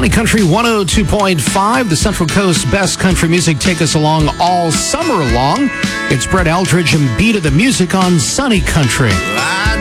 Sunny Country 102.5, the Central Coast best country music. Take us along all summer long. It's Brett Eldridge and Beat of the Music on Sunny Country.